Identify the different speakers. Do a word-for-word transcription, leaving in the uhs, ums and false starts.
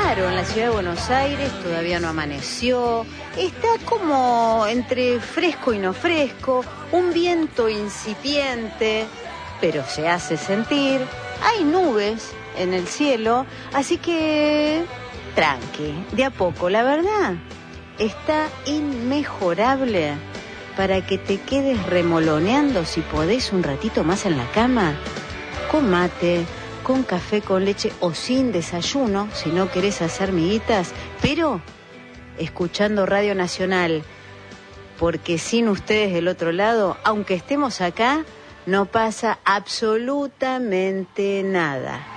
Speaker 1: raro en la ciudad de Buenos Aires, todavía no amaneció, está como entre fresco y no fresco, un viento incipiente, pero se hace sentir, hay nubes en el cielo, así que tranqui, de a poco, la verdad, está inmejorable para que te quedes remoloneando si podés un ratito más en la cama, con mate, con café con leche o sin desayuno, si no querés hacer miguitas, pero escuchando Radio Nacional, porque sin ustedes del otro lado, aunque estemos acá, no pasa absolutamente nada.